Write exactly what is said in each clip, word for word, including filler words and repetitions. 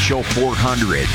Show four hundred.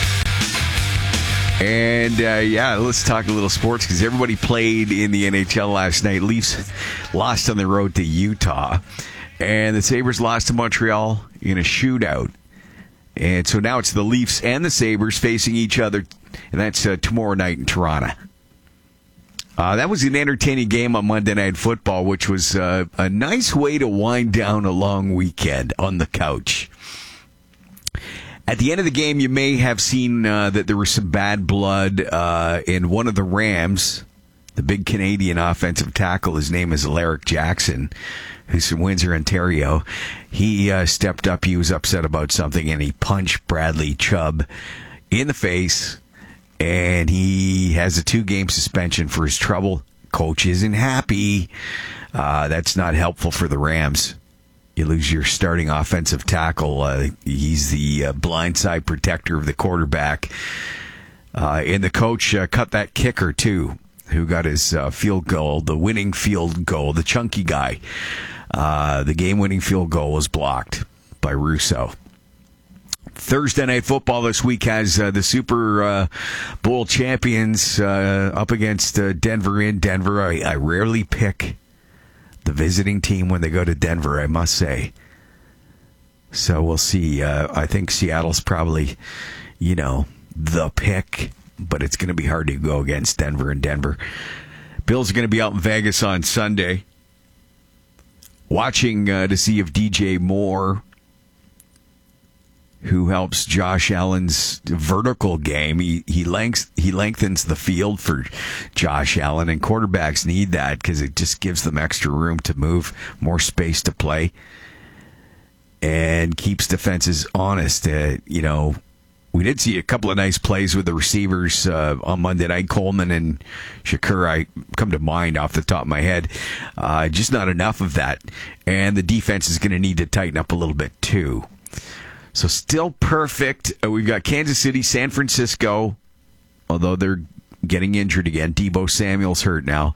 And, uh, yeah, let's talk a little sports because everybody played in the N H L last night. Leafs lost on the road to Utah. And the Sabres lost to Montreal in a shootout. And so now it's the Leafs and the Sabres facing each other. And that's uh, tomorrow night in Toronto. Uh, that was an entertaining game on Monday Night Football, which was uh, a nice way to wind down a long weekend on the couch. At the end of the game, you may have seen uh, that there was some bad blood uh, in one of the Rams, the big Canadian offensive tackle. His name is Alaric Jackson, who's from Windsor, Ontario. He uh, stepped up. He was upset about something, and he punched Bradley Chubb in the face, and he has a two-game suspension for his trouble. Coach isn't happy. Uh, that's not helpful for the Rams. You lose your starting offensive tackle. Uh, he's the uh, blindside protector of the quarterback. Uh, and the coach uh, cut that kicker, too, who got his uh, field goal, the winning field goal, the chunky guy. Uh, the game-winning field goal was blocked by Russo. Thursday Night Football this week has uh, the Super uh, Bowl champions uh, up against uh, Denver in Denver. I, I rarely pick the visiting team when they go to Denver, I must say. So we'll see. Uh, I think Seattle's probably, you know, the pick, but it's going to be hard to go against Denver and Denver. Bills are going to be out in Vegas on Sunday, watching uh, to see if D J Moore, who helps Josh Allen's vertical game. He he lengths he lengthens the field for Josh Allen, and quarterbacks need that because it just gives them extra room to move, more space to play, and keeps defenses honest. Uh, you know, we did see a couple of nice plays with the receivers uh, on Monday night. Coleman and Shakur, I come to mind off the top of my head. Uh, just not enough of that, and the defense is going to need to tighten up a little bit too. So still perfect. Uh, we've got Kansas City, San Francisco, although they're getting injured again. Deebo Samuel's hurt now.